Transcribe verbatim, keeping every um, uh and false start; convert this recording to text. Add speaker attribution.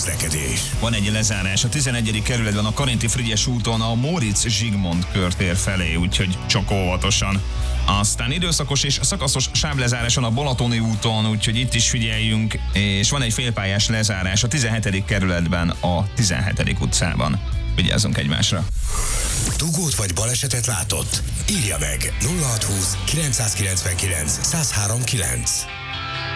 Speaker 1: közlekedés.
Speaker 2: Van egy lezárás a tizenegyedik kerületben a Karinti Frigyes úton a Móricz Zsigmond körtér felé, úgyhogy csak óvatosan. Aztán időszakos és szakaszos sávlezáráson a Balatoni úton, úgyhogy itt is figyeljünk, és van egy félpályás lezárás a tizenhetedik kerületben a tizenhetedik utcában. Vigyázzunk egymásra.
Speaker 1: Dugót vagy balesetet látott? Írja meg nulla hatszázhúsz kilencszázkilencvenkilenc százhárom kilenc.